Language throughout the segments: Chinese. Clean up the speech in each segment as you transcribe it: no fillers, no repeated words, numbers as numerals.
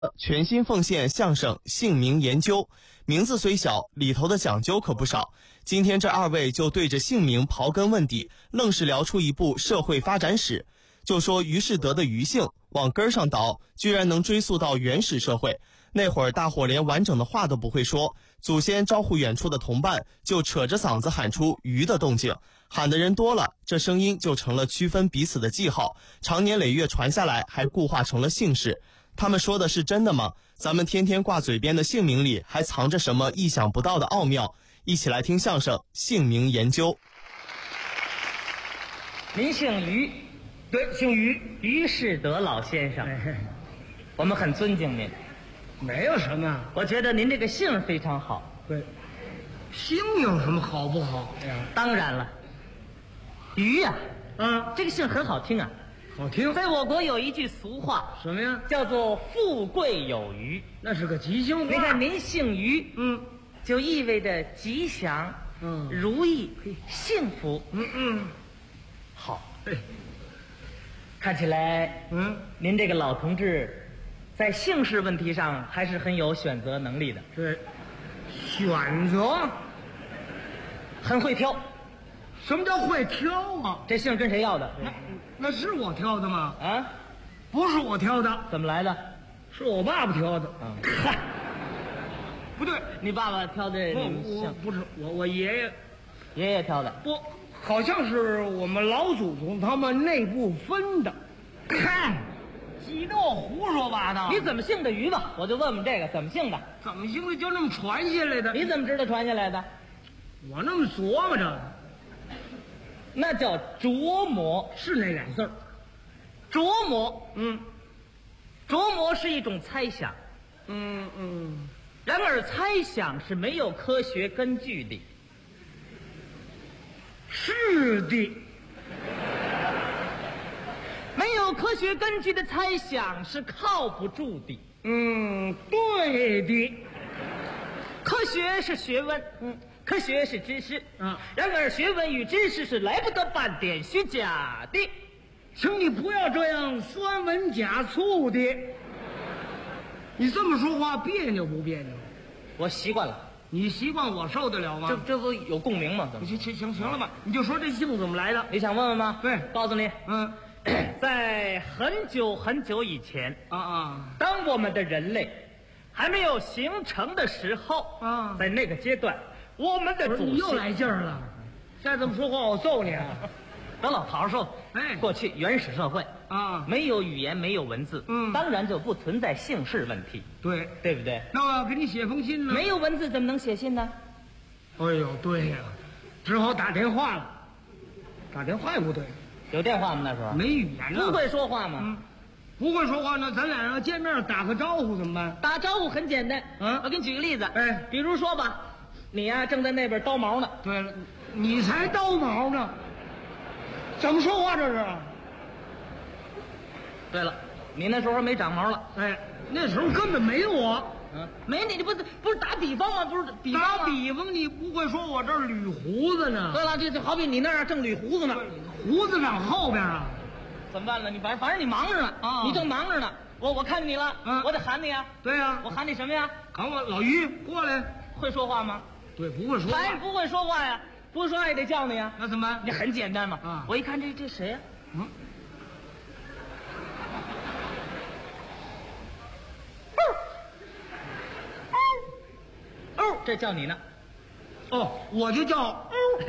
全新奉献相声姓名研究，名字虽小，里头的讲究可不少。今天这二位就对着姓名刨根问底，愣是聊出一部社会发展史。就说于世德的于姓，往根上倒，居然能追溯到原始社会。那会儿大伙连完整的话都不会说，祖先招呼远处的同伴，就扯着嗓子喊出鱼的动静，喊的人多了，这声音就成了区分彼此的记号，长年累月传下来，还固化成了姓氏。他们说的是真的吗？咱们天天挂嘴边的姓名里还藏着什么意想不到的奥妙？一起来听相声姓名研究。 您姓于？ 对，姓于， 于世德老先生，我们很尊敬您。 没有什么， 我觉得您这个姓非常好。 对，姓有什么好不好呀？ 当然了，于呀，这个姓很好听啊。 好听。 在我国有一句俗话， 什么呀？ 叫做富贵有余。 那是个吉祥话。 你看您姓于，就意味着吉祥，如意，幸福。好。看起来，您这个老同志，在姓氏问题上还是很有选择能力的。 对，选择， 很会挑。 什么叫会挑啊？ 这姓跟谁要的？ 那是我挑的吗？ 啊， 不是我挑的。 怎么来的？ 是我爸爸挑的。 嗨， 不对， 你爸爸挑的姓？ 不是我爷爷挑的。 不，好像是我们老祖宗他们内部分的。嗨，激动胡说八道！ 你怎么姓的于吧？我就问问这个怎么姓的？ 怎么姓的就那么传下来的？ 你怎么知道传下来的？ 我那么琢磨着。 那叫琢磨， 是那俩字儿。 琢磨，琢磨是一种猜想，然而猜想是没有科学根据的。 是的， 没有科学根据的猜想是靠不住的。 对的。 科学是学问，科学是知识，然而学问与知识是来不得半点虚假的。 请你不要这样酸文假醋的。你这么说话别扭不别扭？ 我习惯了。 你习惯我受得了吗？ 这不有共鸣吗？ 行了吧？你就说这姓怎么来的？ 你想问问吗？ 对， 告诉你，在很久很久以前，当我们的人类还没有形成的时候，在那个阶段，我们的祖先。 你又来劲儿了，再这么说话我揍你啊！ 等老陶说，过去原始社会没有语言，没有文字，当然就不存在姓氏问题，对不对？ 那我要给你写封信呢？ 没有文字怎么能写信呢？ 哎呦，对呀，只好打电话了。打电话也不对， 有电话吗？那时候没语言呢， 不会说话吗？ 不会说话呢，咱俩要见面打个招呼怎么办？ 打招呼很简单，我给你举个例子，比如说吧，你呀正在那边叨毛呢。 对了，你才叨毛呢，怎么说话这是？ 对了，你那时候还没长毛了。 那时候根本没我。 没你不是打比方吗？不是比方吗？ 打比方你不会说我这儿捋胡子呢？ 对了，这就好比你那儿正捋胡子呢， 胡子长后边啊。 怎么办呢？你反正你忙着呢你正忙着呢。我看你了，我得喊你啊。 对呀， 我喊你什么呀？ 喊我老于过来。 会说话吗？ 对，不会说话。 还不会说话呀？不会说话也得叫你呀。 那怎么办？ 你很简单嘛。我一看这谁呀？这叫你呢。 我就叫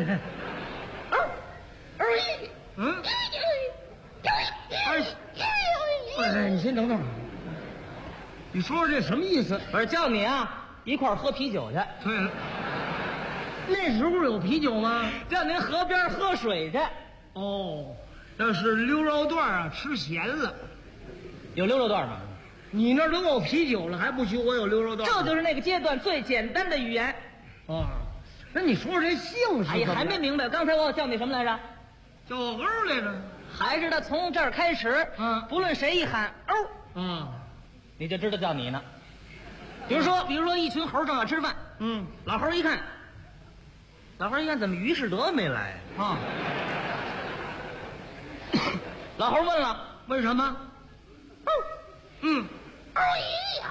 你先等等，你说说这什么意思？ 不是叫你啊，一块喝啤酒去。 对了，那时候有啤酒吗？ 叫您河边喝水去。 那是溜肉段啊，吃咸了。 有溜肉段吗？ 你那都有啤酒了，还不许我有溜肉段？ 这就是那个阶段最简单的语言。 那你说说这姓氏？ 还没明白。刚才我叫你什么来着？ 叫我根儿来着。 还是他从这儿开始，不论谁一喊你就知道叫你呢。比如说一群猴正要吃饭，老猴一看怎么于世德没来老猴问了，为什么？ 哎呀！